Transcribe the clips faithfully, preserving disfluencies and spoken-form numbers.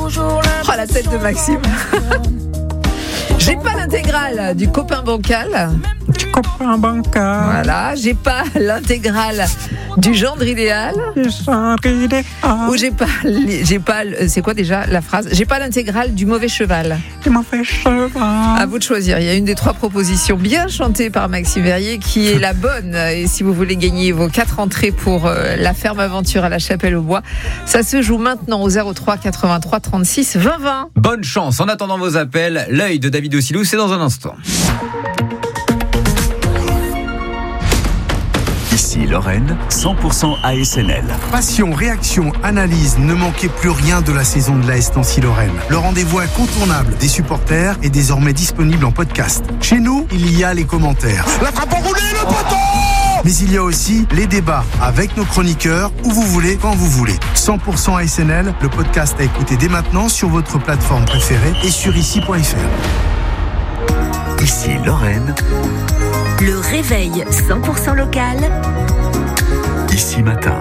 Oh, la tête de Maxime. J'ai pas l'intégrale du copain bancal. Du copain bancal. Voilà, j'ai pas l'intégrale du gendre idéal. Du gendre idéal. Ou j'ai pas, j'ai pas, c'est quoi déjà la phrase ? J'ai pas l'intégrale du mauvais cheval. Du mauvais cheval. À vous de choisir. Il y a une des trois propositions bien chantée par Maxime Verrier qui est la bonne. Et si vous voulez gagner vos quatre entrées pour euh, la ferme aventure à la Chapelle-aux-Bois, ça se joue maintenant au zéro trois quatre-vingt-trois trente-six vingt vingt. Bonne chance. En attendant vos appels, l'œil de David Ossilou, c'est dans un instant. Ici Lorraine, cent pour cent A S N L. Passion, réaction, analyse, ne manquez plus rien de la saison de l'A S Nancy-Lorraine. Le rendez-vous incontournable des supporters est désormais disponible en podcast. Chez nous, il y a les commentaires. La frappe enroulée, le poteau ! Mais il y a aussi les débats avec nos chroniqueurs, où vous voulez, quand vous voulez. cent pour cent A S N L, le podcast à écouter dès maintenant sur votre plateforme préférée et sur ici point f r. Ici Lorraine. Le réveil cent pour cent local. Ici matin.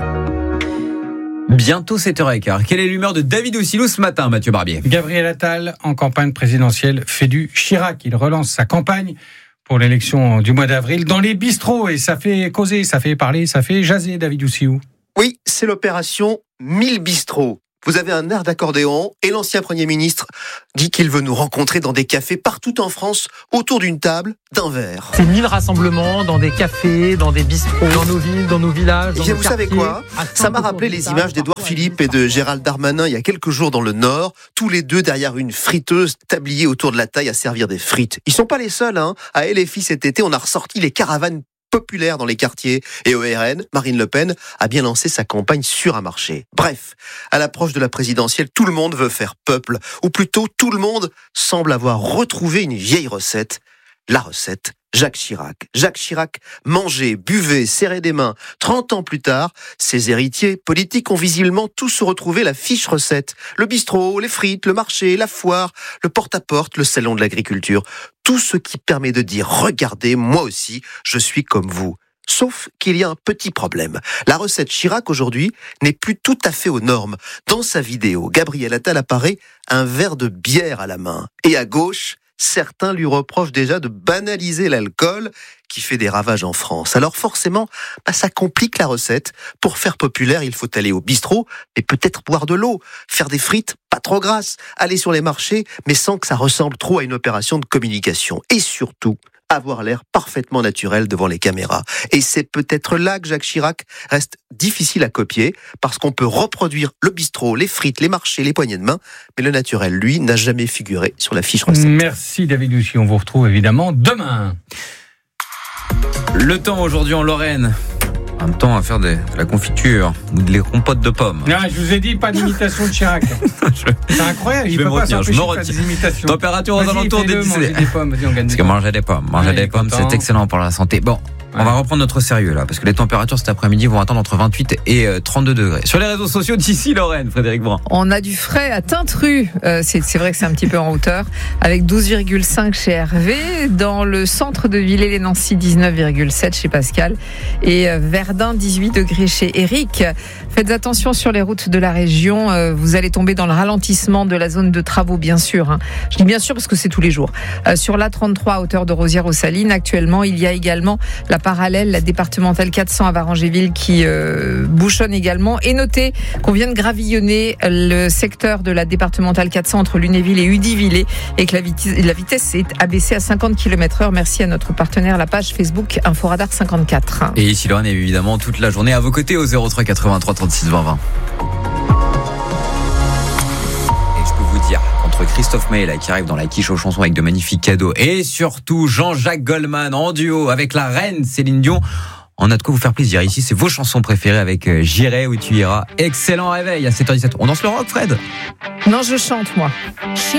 Bientôt sept heures quinze. Quelle est l'humeur de David Ossilou ce matin, Mathieu Barbier ? Gabriel Attal, en campagne présidentielle, fait du Chirac. Il relance sa campagne pour l'élection du mois d'avril dans les bistrots. Et ça fait causer, ça fait parler, ça fait jaser, David Ossilou. Oui, c'est l'opération mille bistrots. Vous avez un air d'accordéon et l'ancien Premier ministre dit qu'il veut nous rencontrer dans des cafés partout en France, autour d'une table, d'un verre. C'est mille rassemblements dans des cafés, dans des bistrots, dans nos villes, dans nos villages, dans et bien nos vous quartiers. savez quoi ? Ça m'a rappelé les images d'Édouard Philippe et de Gérald Darmanin il y a quelques jours dans le Nord, tous les deux derrière une friteuse tabliée autour de la taille à servir des frites. Ils sont pas les seuls, hein. À L F I cet été, on a ressorti les caravanes populaire dans les quartiers. Et au R N, Marine Le Pen a bien lancé sa campagne sur un marché. Bref, à l'approche de la présidentielle, tout le monde veut faire peuple, ou plutôt tout le monde semble avoir retrouvé une vieille recette, la recette Jacques Chirac. Jacques Chirac mangeait, buvait, serrait des mains. trente ans plus tard, ses héritiers politiques ont visiblement tous retrouvé la fiche recette. Le bistrot, les frites, le marché, la foire, le porte-à-porte, le salon de l'agriculture. Tout ce qui permet de dire « Regardez, moi aussi, je suis comme vous ». Sauf qu'il y a un petit problème. La recette Chirac aujourd'hui n'est plus tout à fait aux normes. Dans sa vidéo, Gabriel Attal apparaît un verre de bière à la main. Et à gauche, certains lui reprochent déjà de banaliser l'alcool qui fait des ravages en France. Alors forcément, bah ça complique la recette. Pour faire populaire, il faut aller au bistrot, mais peut-être boire de l'eau, faire des frites pas trop grasses, aller sur les marchés, mais sans que ça ressemble trop à une opération de communication. Et surtout, avoir l'air parfaitement naturel devant les caméras. Et c'est peut-être là que Jacques Chirac reste difficile à copier, parce qu'on peut reproduire le bistrot, les frites, les marchés, les poignées de main, mais le naturel, lui, n'a jamais figuré sur la fiche recette. Merci David Ossilou, on vous retrouve évidemment demain. Le temps aujourd'hui en Lorraine. En même temps à faire des, de la confiture ou des compotes de pommes. Non, je vous ai dit pas d'imitation de Chirac. je, c'est incroyable, il ne peut pas retenir, s'empêcher de faire des imitations. Température aux alentours des dix. Manger des pommes, vas-y, on gagne. Parce que manger des pommes, manger ouais, des pommes, content. c'est excellent pour la santé. Bon. On Ouais. va reprendre notre sérieux là, parce que les températures cet après-midi vont atteindre entre vingt-huit et trente-deux degrés. Sur les réseaux sociaux d'ici Lorraine, Frédéric Brun. On a du frais à Tintru, euh, c'est, c'est vrai que c'est un petit peu en hauteur, avec douze virgule cinq chez Hervé, dans le centre de Villers-les-Nancy dix-neuf virgule sept chez Pascal, et euh, Verdun dix-huit degrés chez Eric. Faites attention sur les routes de la région, euh, vous allez tomber dans le ralentissement de la zone de travaux bien sûr, hein. Je dis bien sûr parce que c'est tous les jours. Euh, sur l'A trente-trois à hauteur de Rosières aux Salines, actuellement il y a également la parallèle, la départementale quatre cents à Varangéville qui euh, bouchonne également. Et notez qu'on vient de gravillonner le secteur de la départementale quatre cents entre Lunéville et Udivillers et que la vitesse, la vitesse est abaissée à cinquante kilomètres heure. Merci à notre partenaire, la page Facebook Inforadar cinquante-quatre. Et ici Lorraine, évidemment, toute la journée à vos côtés au zéro trois quatre-vingt-trois trente-six vingt vingt. Et je peux vous dire, entre Christophe Maé là, qui arrive dans la quiche aux chansons avec de magnifiques cadeaux, et surtout Jean-Jacques Goldman en duo avec la reine Céline Dion, on a de quoi vous faire plaisir. Ici, c'est vos chansons préférées avec euh, J'irai où tu iras. Excellent réveil à sept heures dix-sept. On danse le rock, Fred ? Non, je chante, moi.